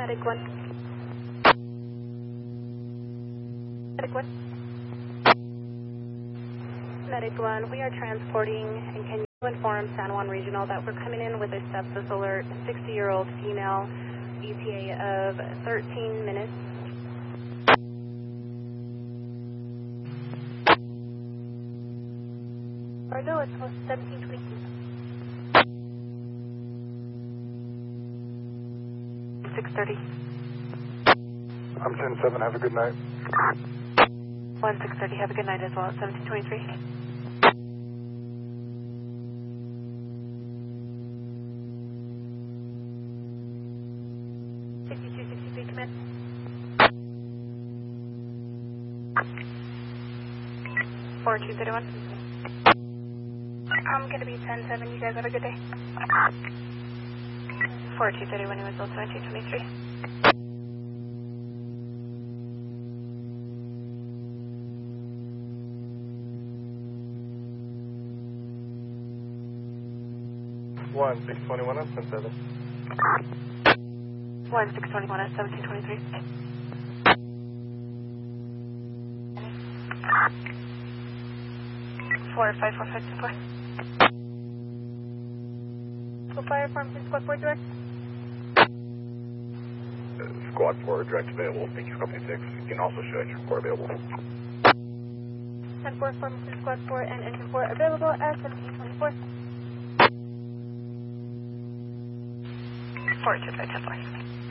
Medic 1. Medic 1. Medic 1, we are transporting, and can you inform San Juan Regional that we're coming in with a sepsis alert, 60-year-old female, ETA of 13 minutes. Fargo, it's post 1722. 630. I'm 10-7, have a good night. 1630, have a good night as well at 1723. Command. 4231. I'm going to be 10-7. You guys have a good day. 4231, it was 1723. One 621 at 10-7. 1621 at 1723. 454524. So fire pharmacy squad 4 direct. Squad 4 direct available. Thank you for company 6. You can also show engine 4 available. 10-4 pharmacy squad 4 and engine 4 available at 1724. 425 10-4.